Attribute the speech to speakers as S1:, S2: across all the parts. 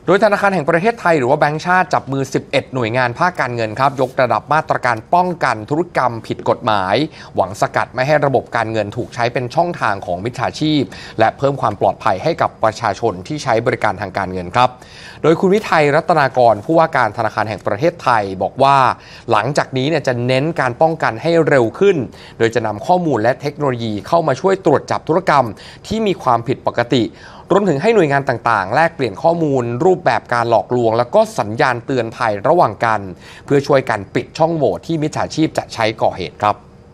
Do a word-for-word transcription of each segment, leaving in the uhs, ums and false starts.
S1: โดยธนาคารแห่งประเทศไทยหรือว่าแบงก์ชาติจับมือสิบเอ็ดหน่วยงานภาคการเงินครับยกระดับมาตรการป้องกันธุรกรรมผิดกฎหมายหวังสกัดไม่ให้ระบบการเงินถูกใช้เป็นช่องทางของมิจฉาชีพและเพิ่มความปลอดภัยให้กับประชาชนที่ใช้บริการทางการเงินครับโดยคุณวิทัยรัตนากรผู้ว่าการธนาคารแห่งประเทศไทยบอกว่าหลังจากนี้เนี่ยจะเน้นการป้องกันให้เร็วขึ้นโดยจะนำข้อมูลและเทคโนโลยีเข้ามาช่วยตรวจจับธุรกรรมที่มีความผิดปกติรวมถึงให้หน่วยงานต่างๆแลกเปลี่ยนข้อมูลรูปแบบการหลอกลวงแล้วก็สัญญาณเตือนภัยระหว่างกันเพื่อช่วยกันปิดช่องโหว่ที่มิจฉาชีพจะใช้ก่อเหตุครับ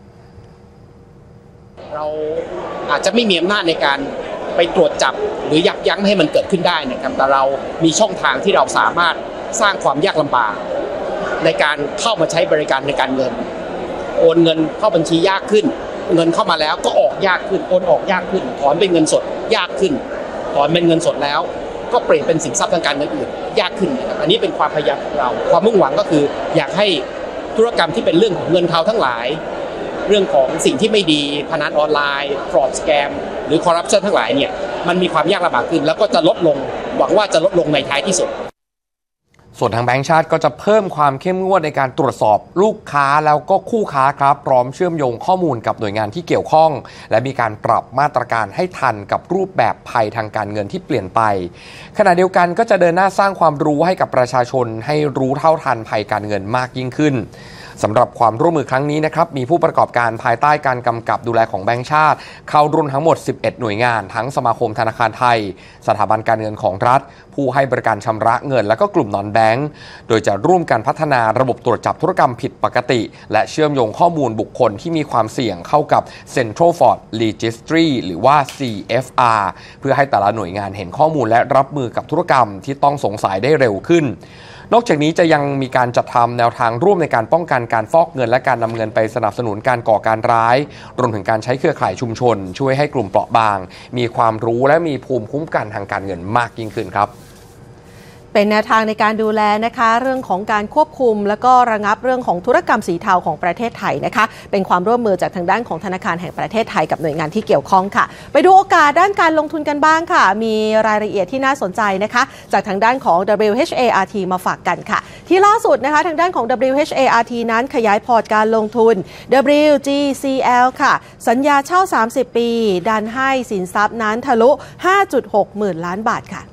S2: เราอาจจะไม่มีอำนาจในการไปตรวจจับหรือยับยั้งให้มันเกิดขึ้นได้นะครับแต่เรามีช่องทางที่เราสามารถสร้างความยากลำบากในการเข้ามาใช้บริการในการเงินโอนเงินเข้าบัญชียากขึ้นเงินเข้ามาแล้วก็ออกยากขึ้นโอนออกยากขึ้นถอนเป็นเงินสดยากขึ้นถอนเป็นเงินสดแล้วก็เปลี่ยนเป็นสินทรัพย์ทางการเงินอื่นยากขึ้นนะครับอันนี้เป็นความพยายามของเราความมุ่งหวังก็คืออยากให้ธุรกรรมที่เป็นเรื่องของเงินเทาทั้งหลายเรื่องของสิ่งที่ไม่ดีพนันออนไลน์ฟรอดสแกมหรือคอร์รัปชันทั้งหลายเนี่ยมันมีความยากลำบากขึ้นแล้วก็จะลดลงหวังว่าจะลดลงในท้ายที่สุด
S1: ส่วนทางแบงก์ชาติก็จะเพิ่มความเข้มงวดในการตรวจสอบลูกค้าแล้วก็คู่ค้าครับพร้อมเชื่อมโยงข้อมูลกับหน่วยงานที่เกี่ยวข้องและมีการปรับมาตรการให้ทันกับรูปแบบภัยทางการเงินที่เปลี่ยนไปขณะเดียวกันก็จะเดินหน้าสร้างความรู้ให้กับประชาชนให้รู้เท่าทันภัยการเงินมากยิ่งขึ้นสำหรับความร่วมมือครั้งนี้นะครับมีผู้ประกอบการภายใต้การกำกับดูแลของแบงก์ชาติเข้าร่วมทั้งหมดสิบเอ็ดหน่วยงานทั้งสมาคมธนาคารไทยสถาบันการเงินของรัฐผู้ให้บริการชำระเงินและก็กลุ่มนอนแบงก์โดยจะร่วมกันพัฒนาระบบตรวจจับธุรกรรมผิดปกติและเชื่อมโยงข้อมูลบุคคลที่มีความเสี่ยงเข้ากับ Central Fraud Registry หรือว่า ซี เอฟ อาร์ เพื่อให้แต่ละหน่วยงานเห็นข้อมูลและรับมือกับธุรกรรมที่ต้องสงสัยได้เร็วขึ้นนอกจากนี้จะยังมีการจัดทำแนวทางร่วมในการป้องกันการฟอกเงินและการนำเงินไปสนับสนุนการก่อการร้ายรวมถึงการใช้เครือข่ายชุมชนช่วยให้กลุ่มเปราะบางมีความรู้และมีภูมิคุ้มกันทางการเงินมากยิ่งขึ้นครับ
S3: เป็นแนวทางในการดูแลนะคะเรื่องของการควบคุมและก็ระงับเรื่องของธุรกรรมสีเทาของประเทศไทยนะคะเป็นความร่วมมือจากทางด้านของธนาคารแห่งประเทศไทยกับหน่วยงานที่เกี่ยวข้องค่ะไปดูโอกาสด้านการลงทุนกันบ้างค่ะมีรายละเอียดที่น่าสนใจนะคะจากทางด้านของ ดับเบิลยู เอช เอ อาร์ ที มาฝากกันค่ะที่ล่าสุดนะคะทางด้านของ ดับเบิลยู เอช เอ อาร์ ที นั้นขยายพอร์ตการลงทุน ดับเบิลยู จี ซี แอล ค่ะสัญญาเช่าสามสิบปีดันให้สินทรัพย์นั้นทะลุ ห้าจุดหก หมื่นล้านบาทค่ะ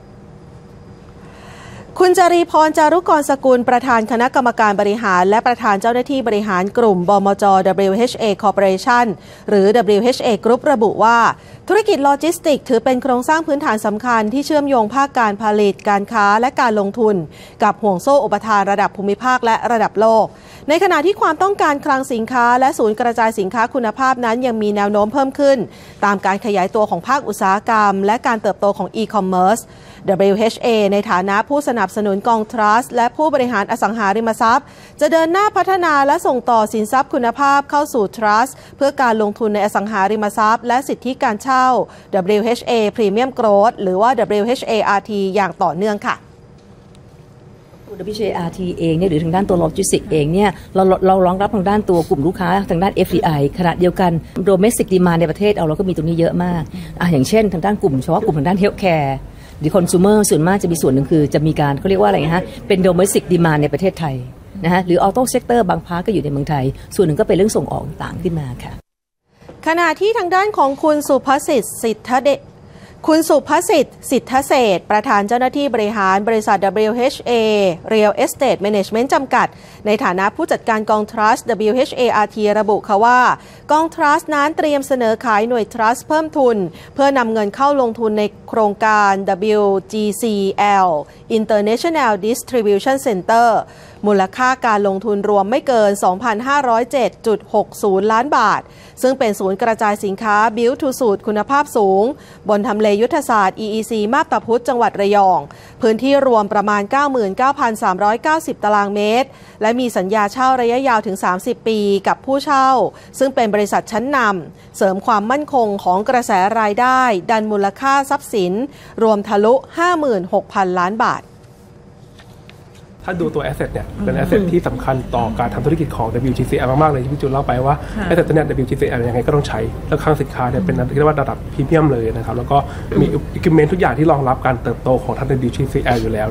S3: คุณจารีพรจารุกรสกุลประธานคณะกรรมการบริหารและประธานเจ้าหน้าที่บริหารกลุ่มบมจ ดับเบิลยู เอช เอ Corporation หรือ ดับเบิลยู เอช เอ Group ระบุว่าธุรกิจโลจิสติกส์ถือเป็นโครงสร้างพื้นฐานสำคัญที่เชื่อมโยงภาคการผลิตการค้าและการลงทุนกับห่วงโซ่อุปทานระดับภูมิภาคและระดับโลกในขณะที่ความต้องการคลังสินค้าและศูนย์กระจายสินค้าคุณภาพนั้นยังมีแนวโน้มเพิ่มขึ้นตามการขยายตัวของภาคอุตสาหกรรมและการเติบโตของอีคอมเมิร์ซดับเบิลยู เอช เอ ในฐานะผู้สนับสนุนกองทรัสต์และผู้บริหารอสังหาริมทรัพย์จะเดินหน้าพัฒนาและส่งต่อสินทรัพย์คุณภาพเข้าสู่ทรัสต์เพื่อการลงทุนในอสังหาริมทรัพย์และสิทธิการเช่า ดับเบิลยู เอช เอ Premium Growth หรือว่า ดับเบิลยู เอช เอ อาร์ ที อย่างต่อเนื่องค่ะ
S4: ดับเบิลยู เอช เอ อาร์ ที เองเนี่ยหรือทางด้านตัวโลจิสติกเองเนี่ยเราเรารองรับทางด้านตัวกลุ่มลูกค้าทางด้าน เอฟ ดี ไอ ขณะเดียวกัน Domestic Demand ในประเทศเอาเราก็มีตรงนี้เยอะมากอ่ะอย่างเช่นทางด้านกลุ่มเฉพาะกลุ่มทางด้าน Healthcare หรือ Consumer ส่วนมากจะมีส่วนหนึ่งคือจะมีการเขาเรียกว่าอะไรนะฮะเป็น Domestic Demand ในประเทศไทยนะฮะหรือ Auto Sector บางพาร์ทก็อยู่ในเมืองไทยส่วนหนึ่งก็เป็นเรื่องส่งออกต่างขึ้นมาค่ะ
S3: ขณะที่ทางด้านของคุณสุภสิทธิ์สิทธเดชคุณสุภสิทธิ์สิทธเศษประธานเจ้าหน้าที่บริหารบริษัท ดับเบิลยู เอช เอ Real Estate Management จำกัดในฐานะผู้จัดการกองทรัสต์ ดับเบิลยู เอช เอ อาร์ ที ระบุค่ะว่ากองทรัสต์นั้นเตรียมเสนอขายหน่วยทรัสต์เพิ่มทุนเพื่อนำเงินเข้าลงทุนในโครงการ ดับเบิลยู จี ซี แอล International Distribution Center มูลค่าการลงทุนรวมไม่เกิน สองพันห้าร้อยเจ็ดจุดหกศูนย์ ล้านบาทซึ่งเป็นศูนย์กระจายสินค้า Build to Suit คุณภาพสูงบนทำเลยุทธศาสตร์ อี อี ซี มาบตาพุธจังหวัดระยองพื้นที่รวมประมาณ เก้าหมื่นเก้าพันสามร้อยเก้าสิบ ตารางเมตรและมีสัญญาเช่าระยะยาวถึงสามสิบปีกับผู้เช่าซึ่งเป็นบริษัทชั้นนำเสริมความมั่นคงของกระแสรายได้ดันมูลค่าทรัพย์สินรวมทะลุ ห้าหมื่นหกพัน ล้านบาท
S5: ถ้าดูตัว asset เนี่ยเป็น asset ที่สำคัญต่อการทำธุรกิจของ ดับเบิลยู จี ซี แอล มากๆเลยที่พี่จูนเล่าไปว่า asset ตัวเนี้ย ดับเบิลยู จี ซี แอล ยังไงก็ต้องใช้แล้วคลังสินค้าเนี่ยเป็นเรียกว่าระดับพรีเมียมเลยนะครับแล้วก็มี equipment ทุกอย่างที่รองรับการเติบโตของทาง ดับเบิลยู จี ซี แอล อยู่แล้ว